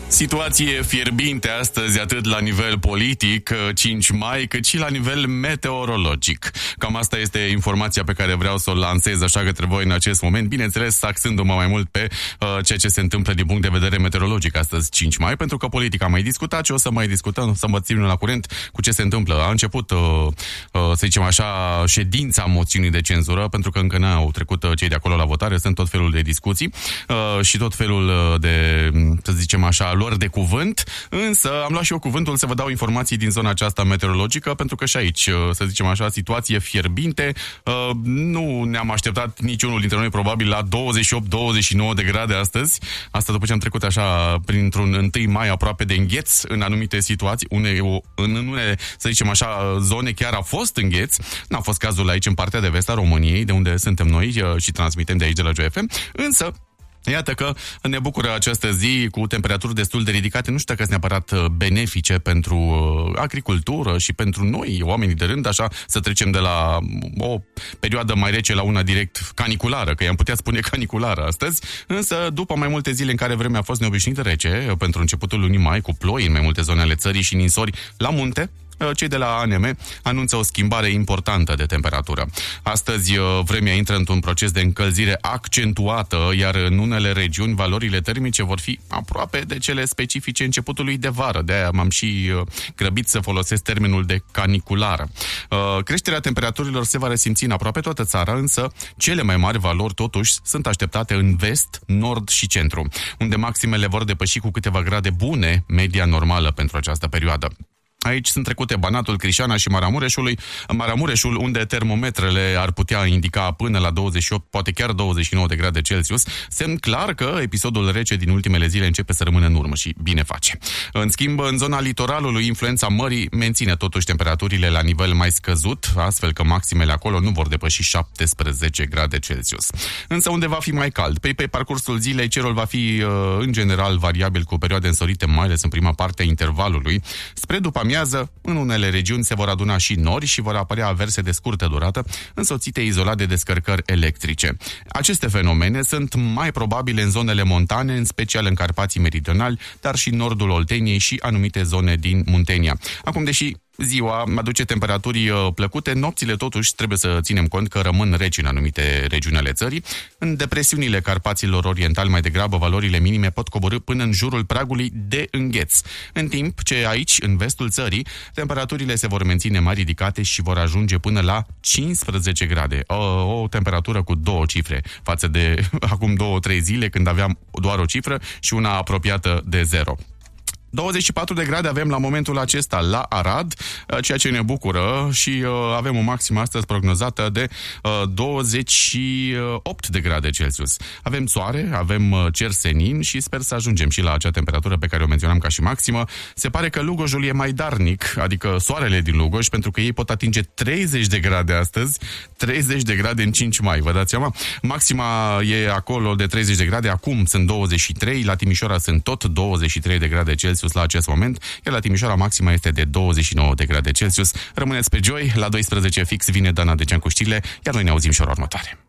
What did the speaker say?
Situație fierbinte astăzi, atât la nivel politic, 5 mai, cât și la nivel meteorologic. Cam asta este informația pe care vreau să o lansez așa către voi în acest moment, bineînțeles axându-mă mai mult pe ceea ce se întâmplă din punct de vedere meteorologic astăzi, 5 mai, pentru că politica am mai discutat și o să mai discutăm, să mă ținem la curent cu ce se întâmplă. A început, să zicem așa, ședința moțiunii de cenzură, pentru că încă n-au trecut cei de acolo la votare, sunt tot felul de discuții și tot felul de, să zicem așa, lor de cuvânt, însă am luat și eu cuvântul să vă dau informații din zona aceasta meteorologică, pentru că și aici, să zicem așa, situație fierbinte, nu ne-am așteptat niciunul dintre noi probabil la 28-29 de grade astăzi, asta după ce am trecut așa printr-un 1 mai aproape de îngheț în anumite situații, în unele, să zicem așa, zone chiar a fost îngheț, n-a fost cazul aici în partea de vest a României, de unde suntem noi și transmitem de aici de la Joy FM, însă iată că ne bucură această zi cu temperaturi destul de ridicate. Nu știu dacă sunt neapărat benefice pentru agricultură și pentru noi, oamenii de rând, așa, să trecem de la o perioadă mai rece la una direct caniculară, că i-am putea spune caniculară astăzi, însă după mai multe zile în care vremea a fost neobișnuit rece, pentru începutul lunii mai, cu ploi în mai multe zone ale țării și ninsori la munte, cei de la ANM anunță o schimbare importantă de temperatură. Astăzi vremea intră într-un proces de încălzire accentuată, iar în unele regiuni valorile termice vor fi aproape de cele specifice începutului de vară. De-aia m-am și grăbit să folosesc termenul de caniculară. Creșterea temperaturilor se va resimți în aproape toată țara, însă cele mai mari valori totuși sunt așteptate în vest, nord și centru, unde maximele vor depăși cu câteva grade bune media normală pentru această perioadă. Aici sunt trecute Banatul, Crișana și Maramureșul, unde termometrele ar putea indica până la 28, poate chiar 29 de grade Celsius, semn clar că episodul rece din ultimele zile începe să rămână în urmă și bine face. În schimb, în zona litoralului, influența mării menține totuși temperaturile la nivel mai scăzut, astfel că maximele acolo nu vor depăși 17 grade Celsius. Însă unde va fi mai cald? Pe parcursul zilei cerul va fi în general variabil cu perioade însorite, mai ales în prima parte a intervalului. Spre după amiază, în unele regiuni se vor aduna și nori și vor apărea averse de scurtă durată, însoțite izolat de descărcări electrice. Aceste fenomene sunt mai probabile în zonele montane, în special în Carpații Meridionali, dar și în nordul Olteniei și anumite zone din Muntenia. Acum, deși ziua aduce temperaturi plăcute, nopțile totuși trebuie să ținem cont că rămân reci în anumite regiuni ale țării. În depresiunile Carpaților Orientali, mai degrabă, valorile minime pot coborî până în jurul pragului de îngheț. În timp ce aici, în vestul țării, temperaturile se vor menține mai ridicate și vor ajunge până la 15 grade. O temperatură cu 2 cifre față de acum 2-3 zile, când aveam doar o cifră și una apropiată de 0. 24 de grade avem la momentul acesta la Arad, ceea ce ne bucură, și avem o maximă astăzi prognozată de 28 de grade Celsius. Avem soare, avem cer senin și sper să ajungem și la acea temperatură pe care o menționam ca și maximă. Se pare că Lugojul e mai darnic, adică soarele din Lugoj, pentru că ei pot atinge 30 de grade astăzi, 30 de grade în 5 mai, vă dați seama? Maxima e acolo de 30 de grade, acum sunt 23, la Timișoara sunt tot 23 de grade Celsius la acest moment, iar la Timișoara maxima este de 29 de grade Celsius. Rămâneți pe Joy, la 12 fix vine Dana Decean cu știrile, iar noi ne auzim și ora următoare.